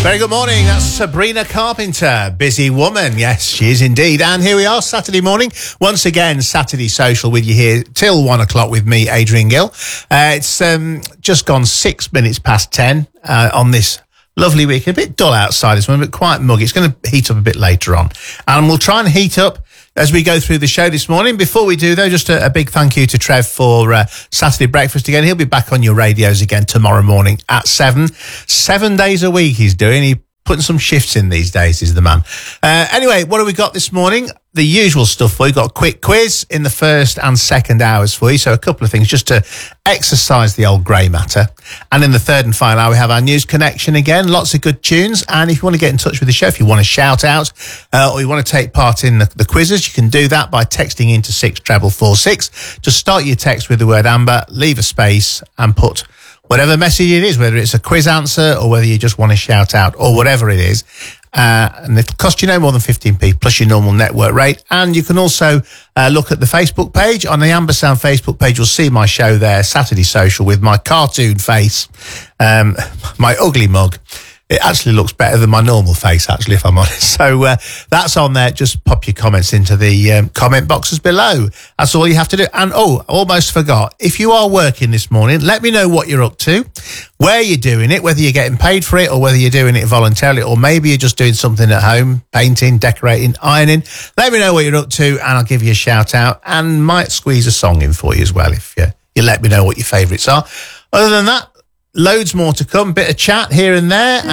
Very good morning. That's Sabrina Carpenter, Busy Woman. Yes, she is indeed. And here we are, Saturday morning. Once again, Saturday Social with you here till 1 o'clock with me, Adrian Gill. It's just gone 6 minutes past 10 on this lovely week. A bit dull outside this morning, but quite muggy. It's going to heat up a bit later on. And we'll try and heat up as we go through the show this morning. Before we do, though, just a big thank you to Trev for Saturday Breakfast again. He'll be back on your radios again tomorrow morning at 7. 7 days a week he's doing. He's putting some shifts in these days, is the man. Anyway, what have we got this morning? The usual stuff. We've got a quick quiz in the first and second hours for you. So a couple of things just to exercise the old grey matter. And in the third and final hour, we have our news connection again. Lots of good tunes. And if you want to get in touch with the show, if you want to shout out or you want to take part in the quizzes, you can do that by texting into 64446. Just start your text with the word Amber, leave a space and put whatever message it is, whether it's a quiz answer or whether you just want to shout out or whatever it is. And it'll cost you no more than 15p plus your normal network rate. And you can also look at the Facebook page. On the Amber Sound Facebook page, you'll see my show there, Saturday Social, with my cartoon face, my ugly mug. It actually looks better than my normal face, actually, if I'm honest. So that's on there. Just pop your comments into the comment boxes below. That's all you have to do. And, almost forgot. If you are working this morning, let me know what you're up to, where you're doing it, whether you're getting paid for it or whether you're doing it voluntarily, or maybe you're just doing something at home, painting, decorating, ironing. Let me know what you're up to and I'll give you a shout out and might squeeze a song in for you as well if you let me know what your favourites are. Other than that, loads more to come, bit of chat here and there,